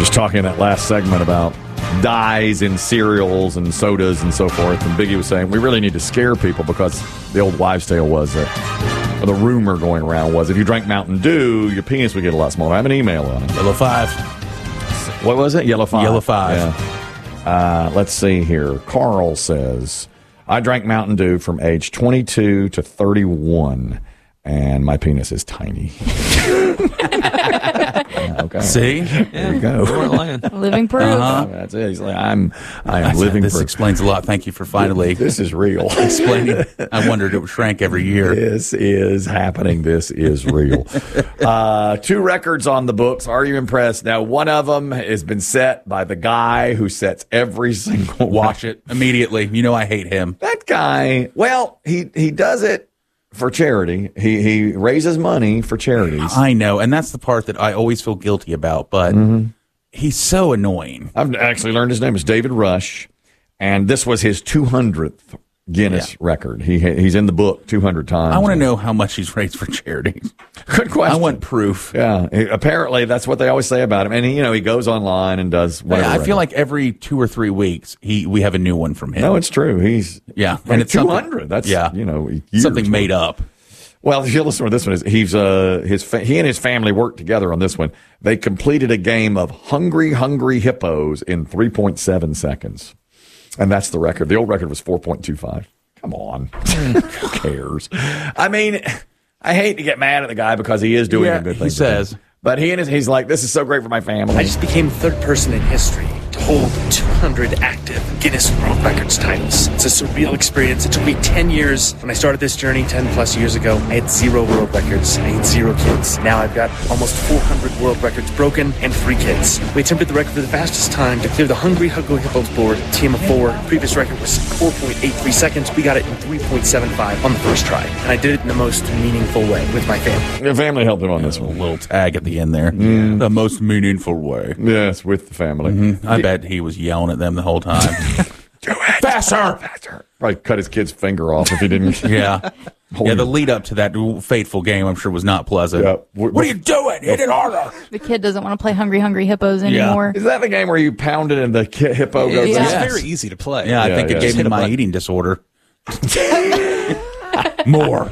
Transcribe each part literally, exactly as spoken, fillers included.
Just talking in that last segment about dyes in cereals and sodas and so forth, and Biggie was saying we really need to scare people because the old wives' tale was that, or the rumor going around was, if you drank Mountain Dew, your penis would get a lot smaller. I have an email on it. Yellow five. What was it? Yellow five. Yellow five. Yeah. Uh, let's see here. Carl says, I drank Mountain Dew from age twenty-two to thirty-one, and my penis is tiny. Okay. See? There you go. Living proof. Uh-huh. That's it. He's like, I'm, I am I living This proof. explains a lot. Thank you for finally This is real. explaining. I wondered it shrank every year. This is happening. This is real. uh, two records on the books. Are you impressed? Now, one of them has been set by the guy who sets every single Watch it immediately. You know I hate him. That guy, well, he, he does it for charity. He he raises money for charities. I know, and that's the part that I always feel guilty about, but Mm-hmm. he's so annoying. I've actually learned his name is David Rush, and this was his two hundredth Guinness Yeah. record. He He's in the book two hundred times. I want to know how much he's raised for charities. Good question. I want proof. Yeah, he- apparently that's what they always say about him. And, he, you know, he goes online and does whatever. I feel like every two or three weeks, he we have a new one from him. No, it's true. He's Yeah, like and it's two something- hundred. That's yeah. you know years something made worth. up. Well, if you listen to this one, is he's uh his fa- he and his family worked together on this one. They completed a game of Hungry Hungry Hippos in three point seven seconds, and that's the record. The old record was four point two five. Come on, who cares? I mean, I hate to get mad at the guy because he is doing Yeah, a good he thing. says. but he and his, he's like, this is so great for my family. I just became the third person in history to hold two hundred active Guinness World Records titles. It's a surreal experience. It took me ten years. When I started this journey ten plus years ago, I had zero world records. I had zero kids. Now I've got almost four hundred world records broken and three kids. We attempted the record for the fastest time to clear the Hungry Hungry Hippos board, team of four. Previous record was four point eight three seconds. We got it in three point seven five on the first try. And I did it in the most meaningful way with my family. The family helped him on this A one. little tag at the end there. The most meaningful way. Yes, with the family. Mm-hmm. I bet he was yelling at them the whole time. Do it. Faster! Faster. Probably cut his kid's finger off if he didn't. Yeah. Yeah, the lead up to that fateful game, I'm sure, was not pleasant. Yeah. What are you doing? Hit it harder. The kid doesn't want to play Hungry Hungry Hippos anymore. Is that the game where you pound it and the ki- hippo goes Yeah. It's out? very easy to play. Yeah, I Yeah, think yeah. it gave me Hit a my button. eating disorder. More.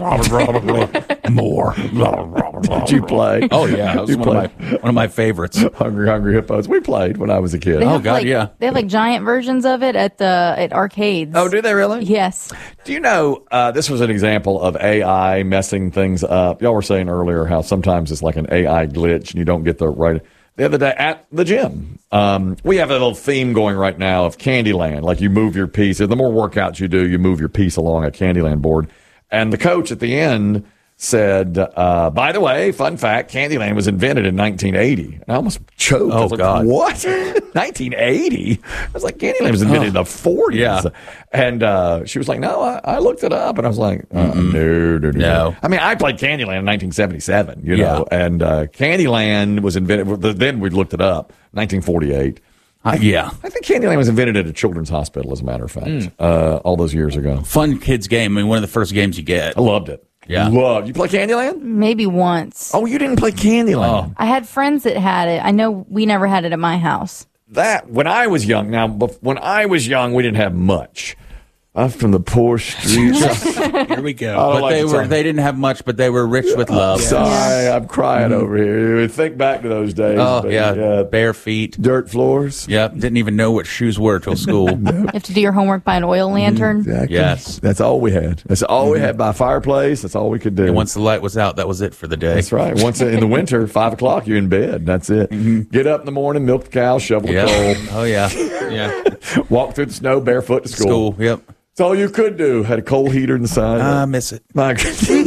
More. Did you play? Oh, yeah. That was You one of, my, played one of my favorites. Hungry Hungry Hippos. We played when I was a kid. They Oh, have, God, like, yeah. They have like giant versions of it at the at arcades. Oh, do they really? Yes. Do you know, uh, this was an example of A I messing things up. Y'all were saying earlier how sometimes it's like an A I glitch and you don't get the right. The other day at the gym, um, we have a little theme going right now of Candyland. Like you move your piece. The more workouts you do, you move your piece along a Candyland board. And the coach at the end said, uh, by the way, fun fact, Candyland was invented in nineteen eighty. And I almost choked. Oh, I was like, God. what? nineteen eighty? I was like, Candyland was invented in the forties. Yeah. And uh, she was like, no, I, I looked it up. And I was like, uh, no, no, no, No. I mean, I played Candyland in nineteen seventy-seven, you Yeah. know, and uh, Candyland was invented, then we looked it up, nineteen forty-eight. Uh, yeah. I think Candyland was invented at a children's hospital, as a matter of fact, uh, all those years ago. Fun kids game. I mean, one of the first games you get. I loved it. Yeah. Loved. You play Candyland? Maybe once. Oh, you didn't play Candyland. I had friends that had it. I know we never had it at my house. That, when I was young, now, bef- when I was young, we didn't have much. I'm from the poor streets. Here we go. I don't But like they the were song. they didn't have much, but they were rich with love. Sorry, I'm crying over here. Think back to those days. Oh, baby. yeah. Bare feet. Dirt floors. Yep. Didn't even know what shoes were till school. You have to do your homework by an oil lantern. Exactly. Yes. That's all we had. That's all we had by fireplace. That's all we could do. And once the light was out, that was it for the day. That's right. Once in the winter, five o'clock, you're in bed. That's it. Get up in the morning, milk the cow, shovel the Yep. coal, Oh, yeah. Yeah. walk through the snow barefoot to school. School. Yep. That's all you could do. Had a coal heater in the side. I miss it. My,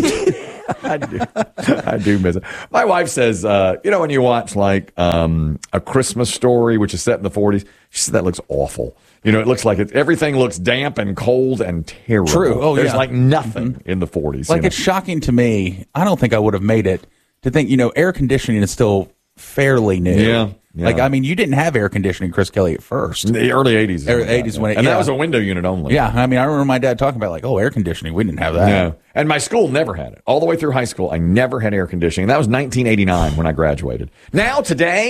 I do. I do miss it. My wife says, uh, you know, when you watch like um, A Christmas Story, which is set in the forties, she said that looks awful. You know, it looks like it, everything looks damp and cold and terrible. True. Oh, There's yeah. like nothing in the forties. Like, you know? it's shocking to me. I don't think I would have made it to think, you know, air conditioning is still fairly new. Yeah, yeah. Like, I mean, you didn't have air conditioning, Chris Kelly, at first. In the early eighties. Early eighties when it- and yeah. that was a window unit only. Yeah. I mean, I remember my dad talking about, like, oh, air conditioning. We didn't have that. Yeah. And my school never had it. All the way through high school, I never had air conditioning. That was nineteen eighty-nine when I graduated. Now, today,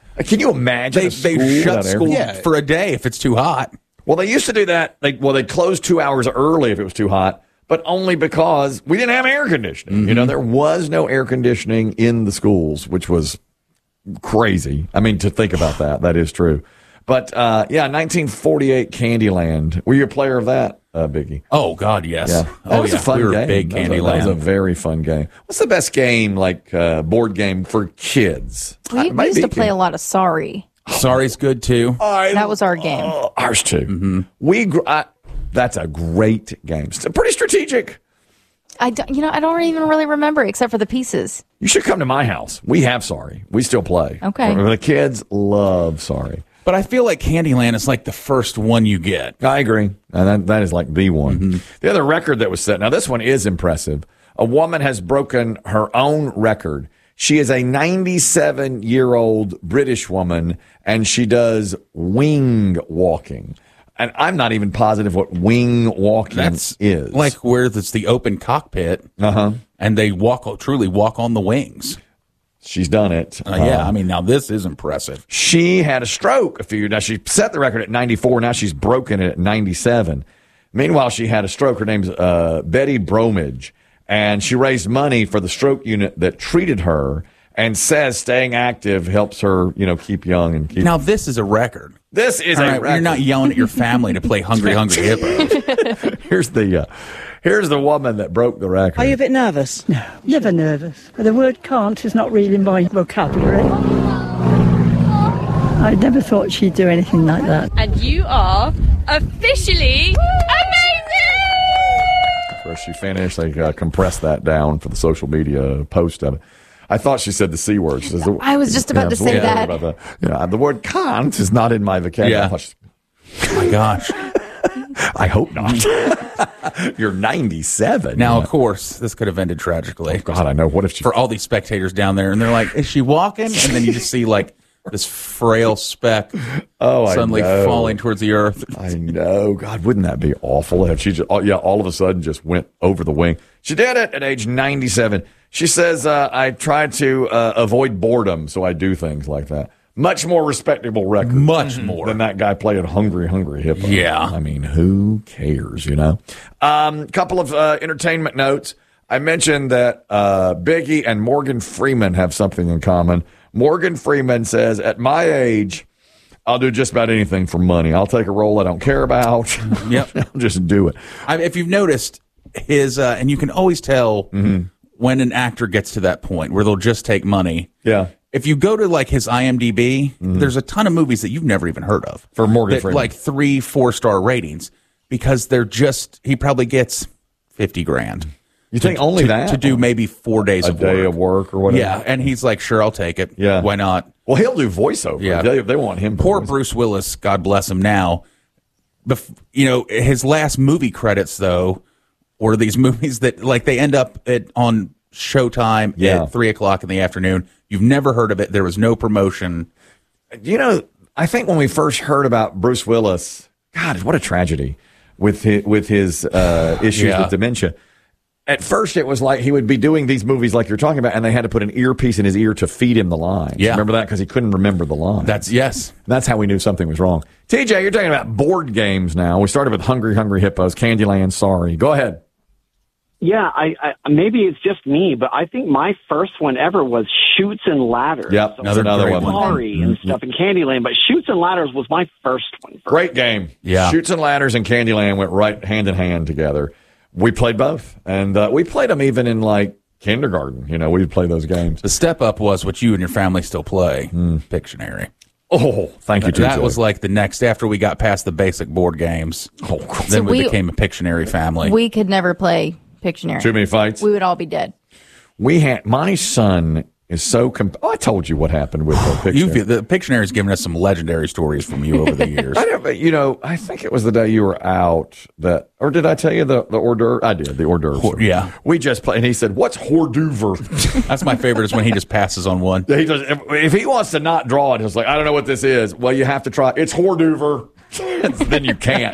Can you imagine? They, a school they shut without air school conditioning? for a day if it's too hot. Well, they used to do that. They, well, they closed two hours early if it was too hot, but only because we didn't have air conditioning. Mm-hmm. You know, there was no air conditioning in the schools, which was crazy. I mean, to think about that, that is true. But, uh, yeah, nineteen forty-eight Candyland. Were you a player of that, uh, Biggie? Oh, God, yes. Yeah. That Oh, was yeah. a fun we were game. big That was, a, that was a very fun game. What's the best game, like uh, board game for kids? We, Uh, we used to maybe- play a lot of Sorry. Sorry's good, too. I- That was our game. Oh, ours too. Mm-hmm. We gr- I, that's a great game. It's pretty strategic. I don't, you know, I don't even really remember except for the pieces. You should come to my house. We have Sorry. We still play. Okay. The kids love Sorry. But I feel like Candyland is like the first one you get. I agree. And that, that is like the one. Mm-hmm. The other record that was set. Now, this one is impressive. A woman has broken her own record. She is a ninety-seven-year-old British woman, and she does wing walking. And I'm not even positive what wing walking That's is. like where it's the open cockpit, uh-huh. and they walk truly walk on the wings. She's done it. Uh, yeah, Um, I mean, now this is impressive. She had a stroke a few years. Now, she set the record at ninety-four. Now she's broken it at ninety-seven. Meanwhile, she had a stroke. Her name's uh, Betty Bromage. And she raised money for the stroke unit that treated her and says staying active helps her, you know, keep young and keep. Now this is a record. This is All a right, record. you're not yelling at your family to play Hungry Hungry Hippo. Here's the, uh, here's the woman that broke the record. Are you a bit nervous? No, never nervous. The word can't is not really in my vocabulary. I never thought she'd do anything like that. And you are officially amazing! After she finished, they uh, compressed that down for the social media post of it. I thought she said the C word. She says, the, I was just about to say yeah, that. about the, yeah, the word can't is not in my vocabulary. Yeah. I thought she- Oh my gosh. I hope not. You're ninety-seven. Now, of course, this could have ended tragically. God, I know. What if she... For all these spectators down there, and they're like, is she walking? And then you just see like this frail speck Oh, I suddenly know. falling towards the earth. I know. God, wouldn't that be awful if she just, oh, yeah, all of a sudden just went over the wing. She did it at age ninety-seven. She says, uh, I try to uh, avoid boredom, so I do things like that. Much more respectable record. Much more. Than that guy playing Hungry, Hungry Hippo. Yeah. I mean, who cares, you know? Um, couple of uh, entertainment notes. I mentioned that uh, Biggie and Morgan Freeman have something in common. Morgan Freeman says, at my age, I'll do just about anything for money. I'll take a role I don't care about. Yep. I'll just do it. I, if you've noticed his, uh, and you can always tell Mm-hmm. when an actor gets to that point where they'll just take money. Yeah. If you go to like his I M D B, there's a ton of movies that you've never even heard of For Morgan that, Freeman. like three, four star ratings because they're just he probably gets fifty grand. You think only to, that? to do maybe four days a of day work. of work or whatever? Yeah, and he's like, sure, I'll take it. Yeah. Why not? Well, he'll do voiceover. Yeah. They, they want him. to Poor voice- Bruce Willis, God bless him now. Bef- you know, his last movie credits, though, were these movies that, like, they end up at on Showtime Yeah. at three o'clock in the afternoon. You've never heard of it. There was no promotion. You know, I think when we first heard about Bruce Willis, God, what a tragedy with his, with his uh, issues Yeah. with dementia. At first, it was like he would be doing these movies like you're talking about, and they had to put an earpiece in his ear to feed him the lines. Yeah. Remember that? Because he couldn't remember the lines. That's, yes. That's how we knew something was wrong. T J, you're talking about board games now. We started with Hungry Hungry Hippos, Candyland, Sorry. Go ahead. Yeah, I, I maybe it's just me, but I think my first one ever was Chutes and Ladders. Yep, So another- another like one. Sorry and stuff in Candyland, but Chutes and Ladders was my first one. First. Great game. Yeah. Chutes and Ladders and Candyland went right hand in hand together. We played both. And uh, we played them even in like kindergarten. You know, we'd play those games. The step up was what you and your family still play, Pictionary. Oh, thank you, T J. That was like the next, after we got past the basic board games, Oh, then So we, we- became a Pictionary family. We could never play Pictionary. too many fights. We would all be dead. We had my son is so. Comp- oh, I told you what happened with the You've, picture. the Pictionary's given us some legendary stories from you over the years. I don't, you know, I think it was the day you were out that, or did I tell you the the hors d'oeuvre? I did the hors d'oeuvre. Hor- yeah. we just played, and he said, "What's hors d'oeuvre?" That's my favorite is when he just passes on one. He just, if, if he wants to not draw it, he's like, "I don't know what this is." Well, you have to try. It's hors d'oeuvre. Then you can't.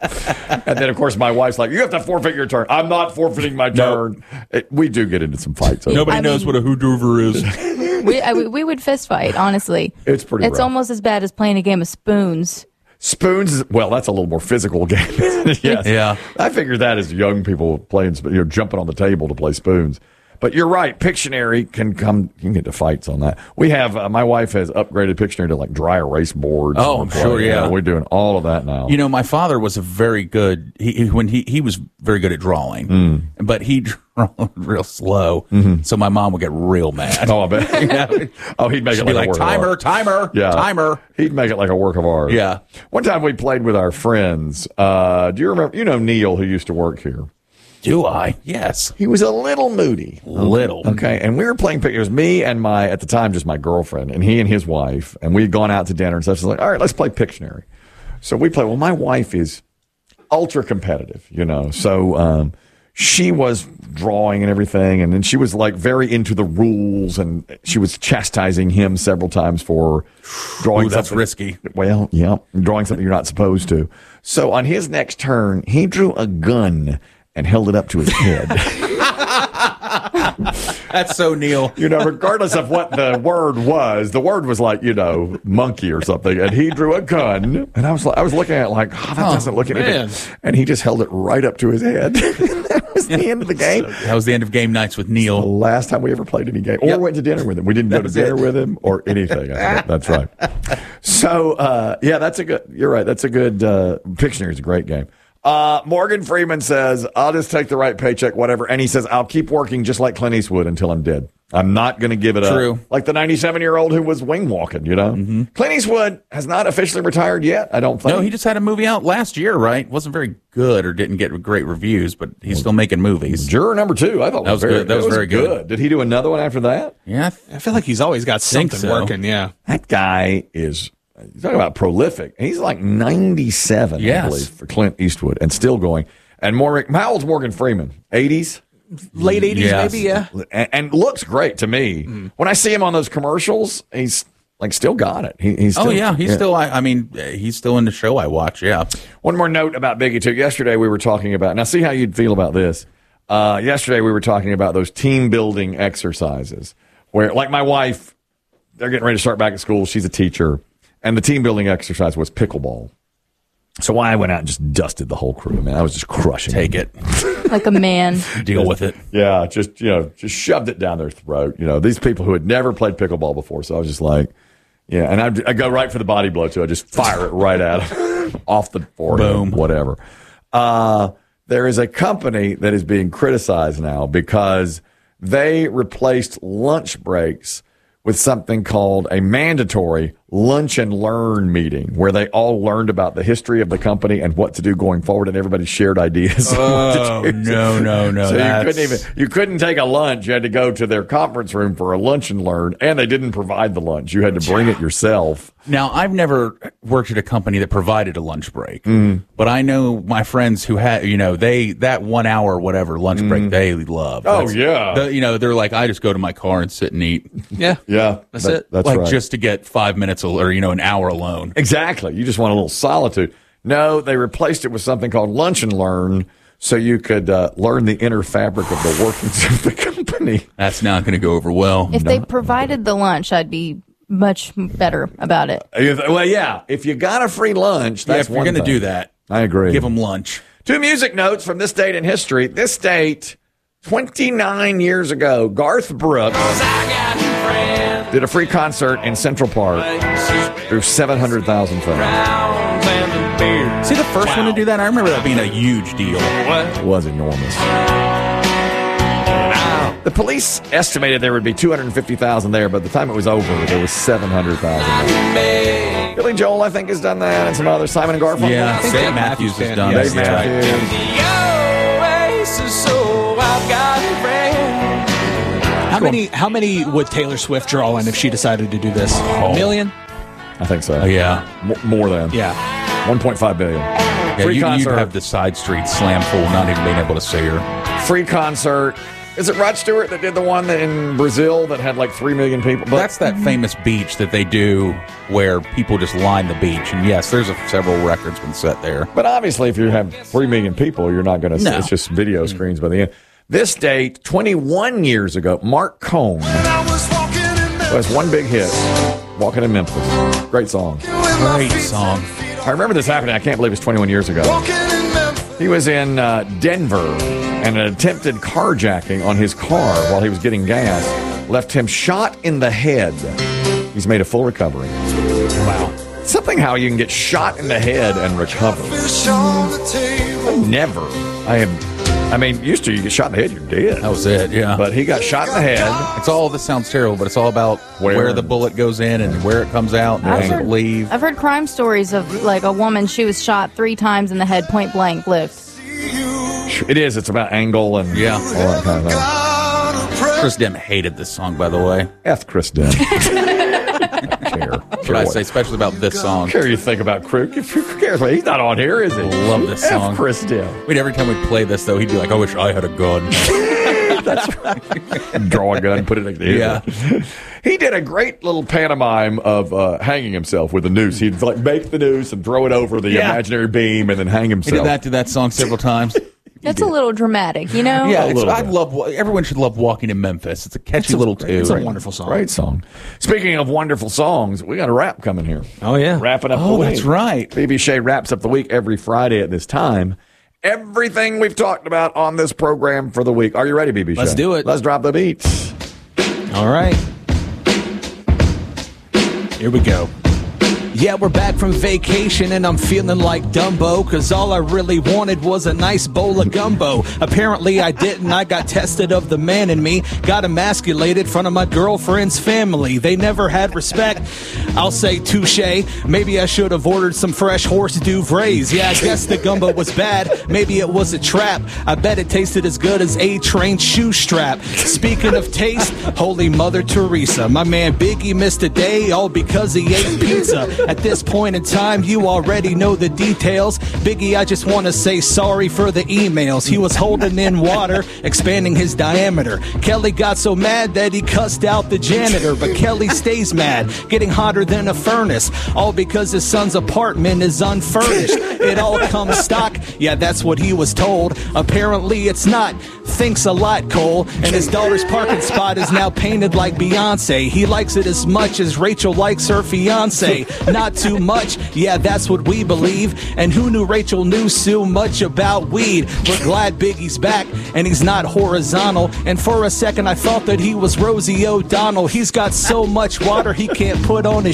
And then, of course, my wife's like, "You have to forfeit your turn." I'm not forfeiting my turn. It, we do get into some fights. over Nobody I knows mean- what a hors d'oeuvre is. we I, we would fist fight. Honestly, It's pretty It's rough. almost as bad as playing a game of spoons. Spoons, is- well, that's a little more physical game. Yes. Yeah. I figured that as young people playing, sp- you know, jumping on the table to play spoons. But you're right. Pictionary can come, you can get to fights on that. We have, uh, my wife has upgraded Pictionary to like dry erase boards. Oh, and I'm sure, play. yeah. We're doing all of that now. You know, my father was a very good. He he- when he he was very good at drawing, Mm. but he drew real slow. So my mom would get real mad. Mm-hmm. oh, I bet. You know? oh, he'd make She'd it be like, like, a work of timer, art. timer, Yeah. timer. He'd make it like a work of art. Yeah. One time we played with our friends. Uh, do you remember, you know, Neil, who used to work here? Do I? Yes, He was a little moody. little. Okay, and we were playing pictures. It was me and my, at the time, just my girlfriend, and he and his wife, and we had gone out to dinner and stuff. So like, all right, let's play Pictionary. So we play. Well, my wife is ultra competitive, you know. So um, she was drawing and everything, and then she was like very into the rules, and she was chastising him several times for drawing. Ooh, that's something- risky. Well, yeah, drawing something you're not supposed to. So on his next turn, he drew a gun and held it up to his head. That's so Neil. You know, regardless of what the word was, the word was like, you know, monkey or something. And he drew a gun. And I was like, I was looking at it like, oh, that doesn't look anything. man. And he just held it right up to his head. That was the end of the game. That was the end of game nights with The Neil. last time we ever played any game or Yep. went to dinner with him. We didn't go to was dinner it. with him or anything. I think that's right. So, uh, yeah, that's a good, you're right. That's a good, uh, Pictionary is a great game. Uh, Morgan Freeman says, I'll just take the right paycheck, whatever. And he says, I'll keep working just like Clint Eastwood until I'm dead. I'm not going to give it True. up. Like the ninety-seven year old who was wing walking, you know? Mm-hmm. Clint Eastwood has not officially retired yet, I don't think. No, he just had a movie out last year, right? Wasn't very good or didn't get great reviews, but he's still making movies. Juror number two, I thought That was very, good. That it was very good. Did he do another one after that? Yeah, I I feel like he's always got Think something so. working. Yeah. That guy is, you talk about prolific. He's like ninety-seven, I Yes. believe, for Clint Eastwood and still going. And Morgan, how old's Morgan Freeman? eighties? Late eighties, Yes. maybe. Yeah. And, and looks great to me. When I see him on those commercials, he's like still got it. He, he's still, oh yeah, he's still. I, I mean, uh, he's still in the show I watch. Yeah. One more note about Biggie, too. Yesterday we were talking about, now see how you'd feel about this. Uh, yesterday we were talking about those team building exercises where, like my wife, they're getting ready to start back at school. She's a teacher. And the team building exercise was pickleball. So I went out and just dusted the whole crew, man. I was just crushing Take them. it, Like a man. deal with it. Yeah, just, you know, just shoved it down their throat. You know, these people who had never played pickleball before. So I was just like, yeah. And I I go right for the body blow, too. I just fire it right at them off the forehead, Boom. whatever. Uh, there is a company that is being criticized now because they replaced lunch breaks with something called a mandatory lunch and learn meeting where they all learned about the history of the company and what to do going forward, and everybody shared ideas. Oh no, no, no! So you that's- couldn't even you couldn't take a lunch. You had to go to their conference room for a lunch and learn, and they didn't provide the lunch. You had to bring it yourself. Now, I've never worked at a company that provided a lunch break, Mm. but I know my friends who had, you know, they that one hour whatever lunch break they love. Oh, That's- yeah. the- you know, they're like, I just go to my car and sit and eat, Yeah. Yeah, That's that- it. That's like right. just to get five minutes al- or you know an hour alone. Exactly. You just want a little solitude. No, they replaced it with something called lunch and learn, so you could uh, learn the inner fabric of the workings of the company. That's not going to go over well. If they provided the lunch, I'd be much better about it. If- Well, yeah, if you got a free lunch, Yeah, that's if you're one going to thing. do that, I agree. give them lunch. Two music notes from this date in history. This date, twenty-nine years ago, Garth Brooks did a free concert in Central Park. There's seven hundred thousand fans. See the first one to do that? I remember that being a huge deal. It was enormous. The police estimated there would be two hundred fifty thousand there, but by the time it was over, there was seven hundred thousand. Billy Joel, I think, has done that, and some other Simon and Garfunkel. Yeah, think Dave Dave Matthews Matthews has Band, done yeah. it. Dave Matthews. How many? How many would Taylor Swift draw in if she decided to do this? A million? I think so. Oh, yeah. M- more than. Yeah. one point five billion. Yeah, Free you, you'd concert. have the side streets slam full, not even being able to see her. Free concert. Is it Rod Stewart that did the one that in Brazil that had like three million people? But That's that famous beach that they do where people just line the beach. And yes, there's a, several records been set there. But obviously, if you have three million people, you're not going to. No. It's just video screens by the end. This date, twenty-one years ago, Mark Cohn Well, it's one big hit. Walking in Memphis. Great song. Great song. I remember this happening. I can't believe it's twenty-one years ago. He was in uh, Denver, and an attempted carjacking on his car while he was getting gas left him shot in the head. He's made a full recovery. Wow. Something how you can get shot in the head and recover. Never. I have. I mean, used to you get shot in the head, you're dead. That was it, yeah. But he got shot in the head. It's all, this sounds terrible, but it's all about where, Where? the bullet goes in and where it comes out and I've does it heard- leave. I've heard crime stories of like a woman, she was shot three times in the head, point blank, lived. It is. It's about angle and Yeah. all that kind of thing. Chris Dim hated this song, by the way. F Chris Dim. care. What did I say, especially about this song? Care you think about Crook? Who cares? He's not on here, is he? Love this song. F Chris Dim. Wait, every time we play this, though, he'd be like, I wish I had a gun. Draw a gun, put it next to his. Yeah. He did a great little pantomime of uh, hanging himself with a noose. He'd like make the noose and throw it over the Yeah. imaginary beam and then hang He himself. did that to that song several times. That's a little dramatic, you know? Yeah, A it's, little I bit. love. Everyone should love "Walking in Memphis." It's a catchy It's a- little tune. It's a wonderful song. Great song. Speaking of wonderful songs, we got a rap coming here. Oh, yeah. Wrapping up Oh, the week. that's right. B B Shea wraps up the week every Friday at this time. Everything we've talked about on this program for the week. Are you ready, B B Shea? Let's do it. Let's drop the beats. All right. Here we go. Yeah, we're back from vacation and I'm feeling like Dumbo, cause all I really wanted was a nice bowl of gumbo. Apparently I didn't, I got tested of the man in me, got emasculated in front of my girlfriend's family. They never had respect. I'll say touche, maybe I should have ordered some fresh horse duvrays. Yeah, I guess the gumbo was bad, maybe it was a trap. I bet it tasted as good as A-Train shoe strap. Speaking of taste, Holy Mother Teresa, my man Biggie missed a day all because he ate pizza. At this point in time, you already know the details. Biggie, I just want to say sorry for the emails. He was holding in water, expanding his diameter. Kelly got so mad that he cussed out the janitor, but Kelly stays mad, getting hotter than a furnace, all because his son's apartment is unfurnished. It all comes stock, yeah, that's what he was told. Apparently it's not. Thanks a lot, Cole. And his daughter's parking spot is now painted like Beyonce. He likes it as much as Rachel likes her fiance. Not too much, yeah, that's what we believe. And who knew Rachel knew so much about weed? We're glad Biggie's back, and he's not horizontal. And for a second I thought that he was Rosie O'Donnell. He's got so much water he can't put on his